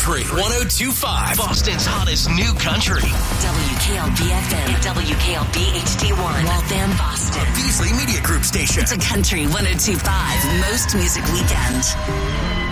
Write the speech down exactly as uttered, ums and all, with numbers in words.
Country one oh two point five. Boston's hottest new country. W K L B F M, W K L B H D one, Waltham, Boston. A Beasley Media Group station. It's a Country one oh two point five, most music weekend.